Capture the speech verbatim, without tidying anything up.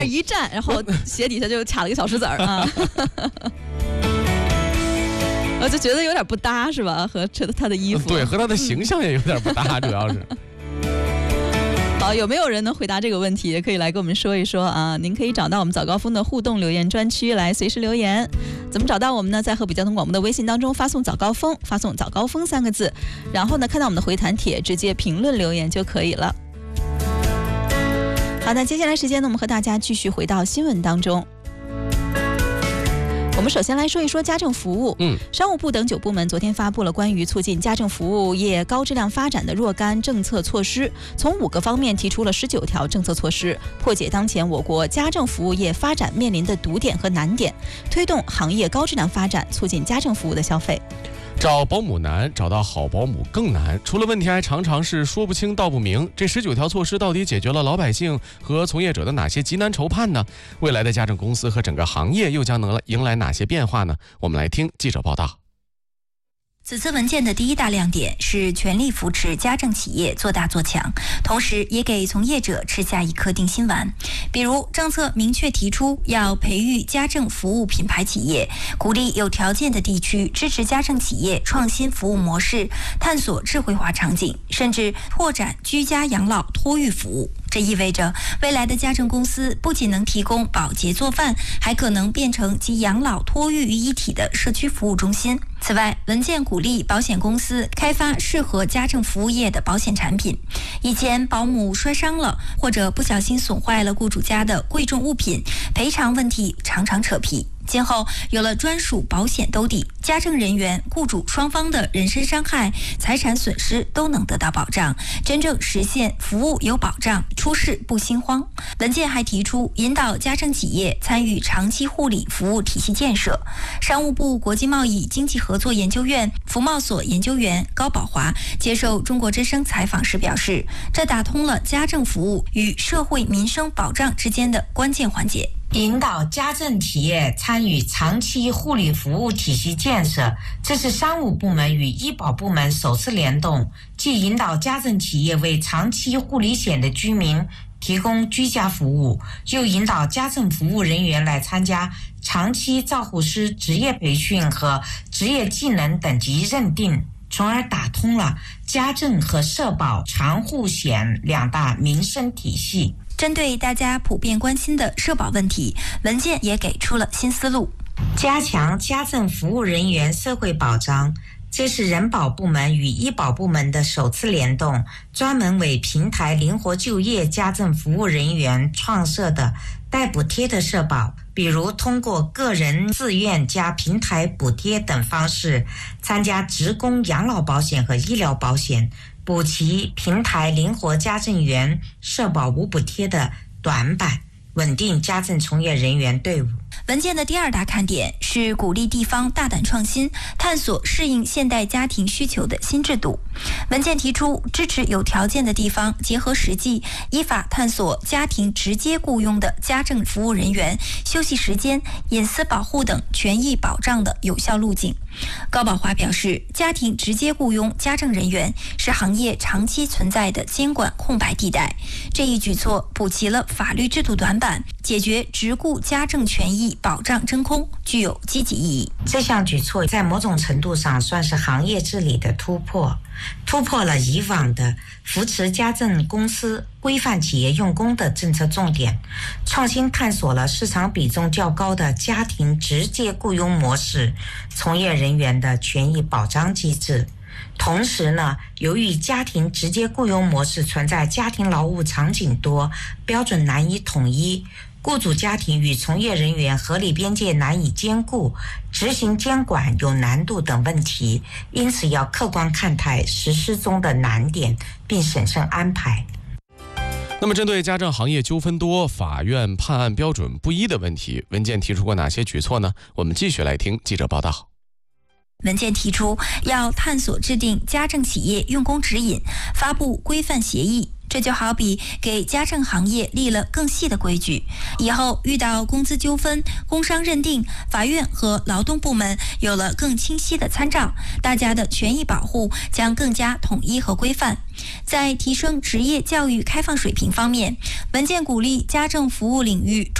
一站，然后鞋底下就卡了一个小石子儿啊。我就觉得有点不搭，是吧？和他的衣服， 对，和他的形象也有点不搭，主要是。 好，有没有人能回答这个问题？也可以来跟我们说一说啊！您可以找到我们早高峰的互动留言专区来随时留言。怎么找到我们呢？在河北交通广播的微信当中发送早高峰，发送早高峰三个字，然后呢看到我们的回弹帖，直接评论留言就可以了。好，那接下来时间呢，我们和大家继续回到新闻当中。我们首先来说一说家政服务。 嗯， 商务部等九部门昨天发布了关于促进家政服务业高质量发展的若干政策措施，从五个方面提出了十九条政策措施，破解当前我国家政服务业发展面临的堵点和难点，推动行业高质量发展，促进家政服务的消费。 找保姆难，找到好保姆更难，出了问题还常常是说不清道不明。这十九条措施到底解决了老百姓和从业者的哪些急难愁盼呢？未来的家政公司和整个行业又将能迎来哪些变化呢？我们来听记者报道。 此次文件的第一大亮点是全力扶持家政企业做大做强，同时也给从业者吃下一颗定心丸。比如政策明确提出要培育家政服务品牌企业，鼓励有条件的地区支持家政企业创新服务模式，探索智慧化场景，甚至拓展居家养老托育服务。这意味着未来的家政公司不仅能提供保洁做饭，还可能变成集养老托育于一体的社区服务中心。此外，文件鼓励保险公司开发适合家政服务业的保险产品。以前保姆摔伤了，或者不小心损坏了雇主家的贵重物品，赔偿问题常常扯皮。今后有了专属保险兜底，家政人员、雇主双方的人身伤害、财产损失都能得到保障，真正实现服务有保障，出事不心慌。文件还提出引导家政企业参与长期护理服务体系建设。商务部国际贸易经济合作研究院服贸所研究员高宝华接受中国之声采访时表示，这打通了家政服务与社会民生保障之间的关键环节。 引导家政企业参与长期护理服务体系建设，这是商务部门与医保部门首次联动，既引导家政企业为长期护理险的居民提供居家服务，又引导家政服务人员来参加长期照护师职业培训和职业技能等级认定，从而打通了家政和社保长护险两大民生体系。 针对大家普遍关心的社保问题，文件也给出了新思路， 加强家政服务人员社会保障。这是人保部门与医保部门的首次联动，专门为平台灵活就业家政服务人员创设的带补贴的社保，比如通过个人自愿加平台补贴等方式参加职工养老保险和医疗保险，补齐平台灵活家政员社保无补贴的短板，稳定家政从业人员队伍。 文件的第二大看点是鼓励地方大胆创新，探索适应现代家庭需求的新制度。文件提出支持有条件的地方结合实际，依法探索家庭直接雇佣的家政服务人员休息时间、隐私保护等权益保障的有效路径。高宝华表示，家庭直接雇佣家政人员是行业长期存在的监管空白地带，这一举措补齐了法律制度短板，解决直雇家政权益保障真空，具有积极意义。 这项举措在某种程度上算是行业治理的突破，突破了以往的扶持家政公司、规范企业用工的政策重点，创新探索了市场比重较高的家庭直接雇佣模式从业人员的权益保障机制。同时呢，由于家庭直接雇佣模式存在家庭劳务场景多、标准难以统一、雇主家庭与从业人员合理边界难以兼顾、执行监管有难度等问题，因此要客观看待实施中的难点，并审慎安排。 那么针对家政行业纠纷多、法院判案标准不一的问题，文件提出过哪些举措呢？我们继续来听记者报道。 文件提出要探索制定家政企业用工指引，发布规范协议， 这就好比给家政行业立了更细的规矩，以后遇到工资纠纷、工伤认定，法院和劳动部门有了更清晰的参照，大家的权益保护将更加统一和规范。在提升职业教育开放水平方面，文件鼓励家政服务领域